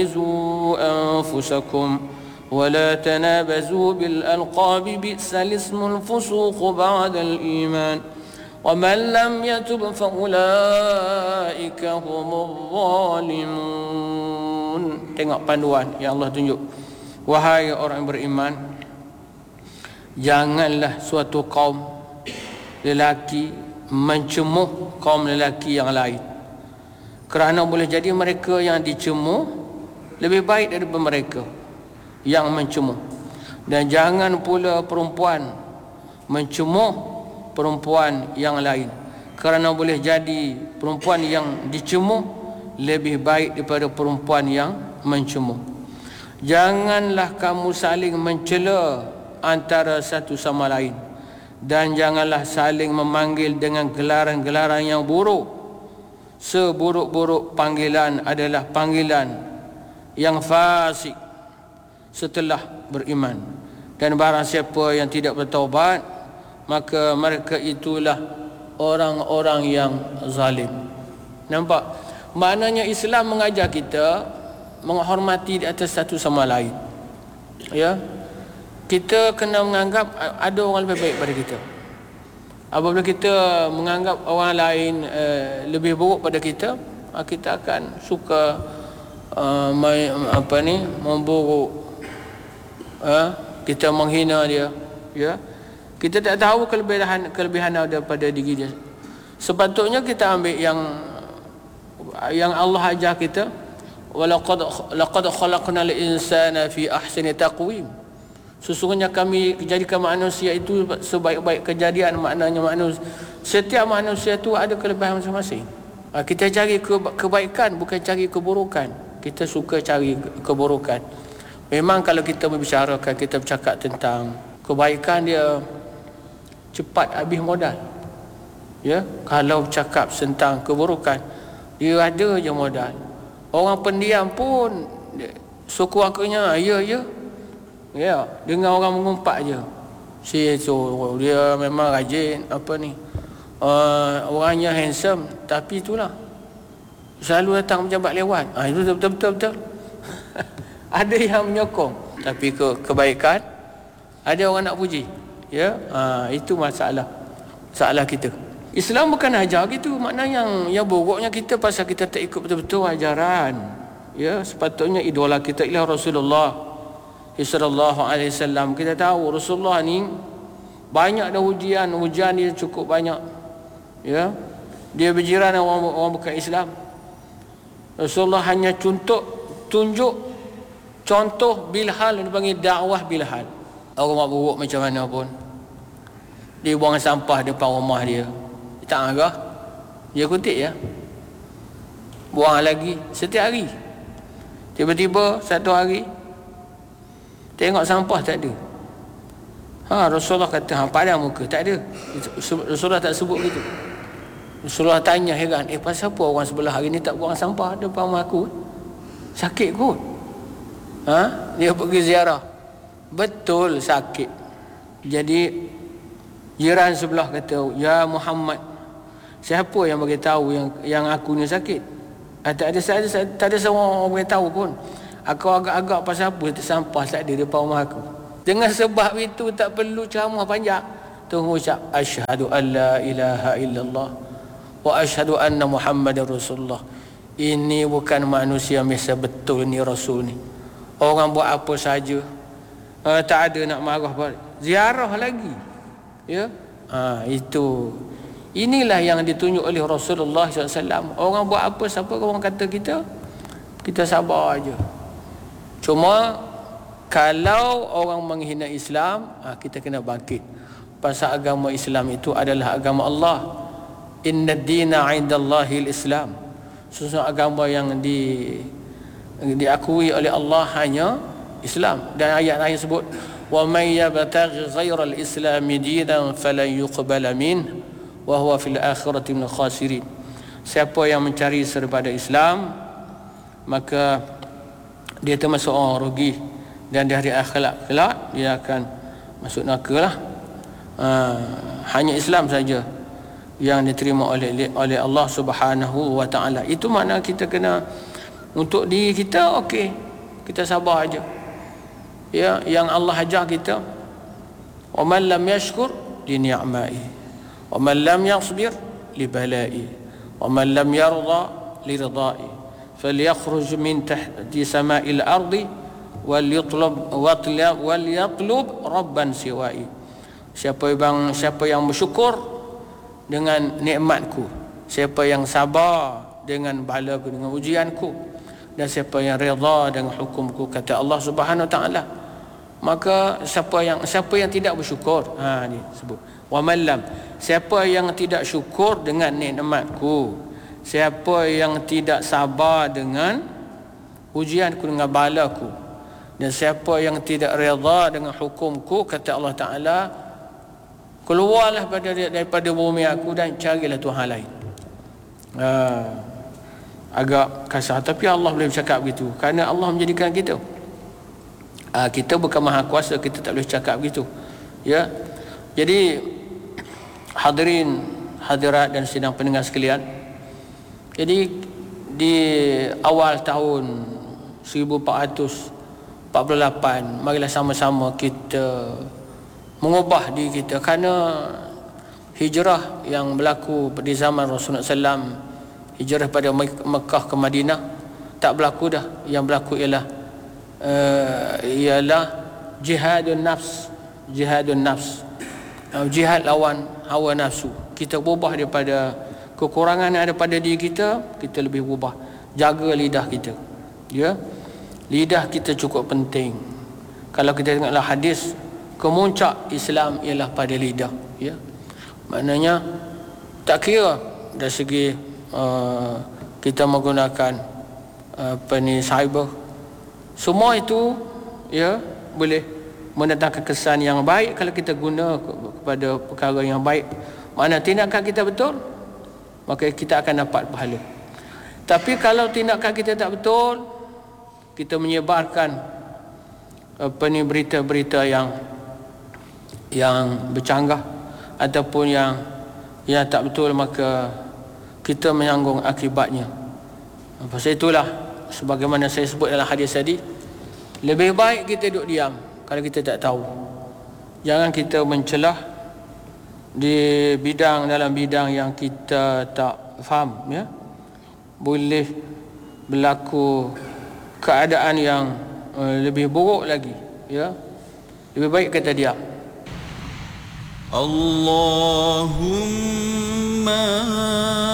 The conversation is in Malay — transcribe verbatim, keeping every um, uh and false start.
أنفسكم ولا تنابزوا بالألقاب بئس الاسم الفسوق بعد الإيمان ومن لم يتب فأولئك هم الظالمون. Tengok panduan yang Allah tunjuk. Wahai orang beriman, janganlah suatu kaum lelaki mencemuh kaum lelaki yang lain, kerana boleh jadi mereka yang dicemuh lebih baik daripada mereka yang mencemuh. Dan jangan pula perempuan mencemuh perempuan yang lain, kerana boleh jadi perempuan yang dicemuh lebih baik daripada perempuan yang mencemuh. Janganlah kamu saling mencela antara satu sama lain, dan janganlah saling memanggil dengan gelaran-gelaran yang buruk. Seburuk-buruk panggilan adalah panggilan yang fasik setelah beriman. Dan barang siapa yang tidak bertaubat, maka mereka itulah orang-orang yang zalim. Nampak? Maknanya Islam mengajar kita menghormati di atas satu sama lain. Ya, kita kena menganggap ada orang lebih baik pada kita. Apabila kita menganggap orang lain uh, lebih buruk pada kita, kita akan suka uh, apa ni memburuk, uh, kita menghina dia. Ya, kita tak tahu kelebihan kelebihan daripada diri dia. Sepatutnya kita ambil yang yang Allah ajar kita, walaqad laqad khalaqnal insana fi ahsani taqwim. Sesungguhnya kami jadikan manusia itu sebaik-baik kejadian. Maknanya manusia, setiap manusia itu ada kelebihan masing-masing. Kita cari kebaikan, bukan cari keburukan. Kita suka cari keburukan. Memang kalau kita membicarakan, kita bercakap tentang kebaikan, dia cepat habis modal. Ya, kalau bercakap tentang keburukan, dia ada je modal. Orang pendiam pun sekurang-kurangnya ya ya ya, dengan orang mengumpat je, si so, dia memang rajin apa ni, uh, orangnya handsome, tapi itulah selalu datang pejabat lewat. Ah, itu betul-betul betul. Ada yang menyokong, tapi ke kebaikan ada orang nak puji. Ya, ah, itu masalah masalah kita. Islam bukan ajar gitu. Maknanya yang yang buruknya kita pasal kita tak ikut betul-betul ajaran. Ya, sepatutnya idola kita ialah Rasulullah sallallahu alaihi wasallam. Kita tahu Rasulullah ni banyak dah ujian, ujian dia cukup banyak. Ya, dia berjiran orang orang bukan Islam. Rasulullah hanya contoh tunjuk contoh bilhal, dia panggil dakwah bilhal. Orang buruk macam mana pun, dia buang sampah depan rumah dia, dia tak agak, dia kutip ya, buang lagi setiap hari. Tiba-tiba satu hari tengok sampah tak ada. Ha, Rasulullah kata, ha, padam muka, tak ada. Rasulullah tak sebut gitu. Rasulullah tanya heran, eh pasal apa orang sebelah hari ni tak buang sampah depan rumah aku? Sakit kot? Ha? Dia pergi ziarah. Betul sakit. Jadi jiran sebelah kata, ya Muhammad, siapa yang bagi tahu yang yang aku ni sakit? Ah, tak ada tak ada, tak ada seorang orang bagi tahu pun. Aku agak-agak pasal apa sampah tak ada depan rumah aku. Dengan sebab itu tak perlu ceramah panjang. Tunggu ucap asyhadu an la ilaha illallah wa asyhadu anna Muhammadar Rasulullah. Ini bukan manusia biasa, betul ni Rasul ni. Orang buat apa saja, uh, tak ada nak marah balik. Ziarah lagi. Ya. Ha, itu. Inilah yang ditunjuk oleh Rasulullah sallallahu alaihi wasallam. Orang buat apa, siapa orang kata kita, kita sabar aja. Cuma kalau orang menghina Islam, kita kena bangkit. Pasal agama Islam itu adalah agama Allah. Inna ad-dina 'indallahi al-Islam. Sesungguhnya agama yang di diakui oleh Allah hanya Islam. Dan ayat lain sebut, wa may yabtaghi ghayra al-islam dinan falan yuqbala min wa huwa fil akhirati minal khasirin. Siapa yang mencari daripada Islam, maka dia termasuk orang rugi, dan di hari akhirat kelak dia akan masuk neraka lah. Ha, hanya Islam saja yang diterima oleh oleh Allah Subhanahu wa taala. Itu makna kita kena Untuk diri kita, okey, kita sabar aja. Ya, yang Allah ajar kita, wa man lam yashkur li ni'mai wa man lam yasbir li balai wa man lam yarda li ridai falyakhruj min tahti sama'il ardi wal yatlub wal yatlub rabban siwai. Siapa yang siapa yang bersyukur dengan nikmatku, siapa yang sabar dengan balaku, dengan ujianku, dan siapa yang redha dengan hukumku, kata Allah Subhanahu Wa Taala, maka siapa yang siapa yang tidak bersyukur, ha ni sebut wa man lam, siapa yang tidak syukur dengan nikmatku, siapa yang tidak sabar dengan ujianku, dengan balaku, dan siapa yang tidak redha dengan hukumku, kata Allah Taala, keluarlah pada daripada bumi aku dan carilah Tuhan lain. Ha, agak kasar, tapi Allah boleh bercakap begitu kerana Allah menjadikan kita. Ha, kita bukan maha kuasa, kita tak boleh cakap begitu. Ya. Jadi hadirin hadirat dan sidang pendengar sekalian, jadi di awal tahun seribu empat ratus empat puluh lapan, marilah sama-sama kita mengubah diri kita, kerana hijrah yang berlaku di zaman Rasulullah sallallahu alaihi wasallam, hijrah pada Mekah ke Madinah, tak berlaku dah. Yang berlaku ialah uh, ialah jihadun nafs, jihadun nafs, uh, jihad lawan hawa nafsu. Kita berubah daripada kekurangan yang ada pada diri kita, kita lebih berubah. Jaga lidah kita, ya, lidah kita cukup penting. Kalau kita tengoklah hadis, kemuncak Islam ialah pada lidah, ya. Maknanya tak kira dari segi uh, kita menggunakan uh, apa ni cyber, semua itu, ya, boleh mendatangkan kesan yang baik kalau kita guna kepada perkara yang baik. Mana tindakan kita betul, maka kita akan dapat pahala. Tapi kalau tindakan kita tak betul, kita menyebarkan apa ni berita-berita yang yang bercanggah ataupun yang yang tak betul, maka kita menanggung akibatnya. Pasal itulah, sebagaimana saya sebut dalam hadis tadi, lebih baik kita duduk diam kalau kita tak tahu. Jangan kita mencelah di bidang dalam bidang yang kita tak faham, ya. Boleh berlaku keadaan yang uh, lebih buruk lagi, ya. Lebih baik kita diam. Allahumma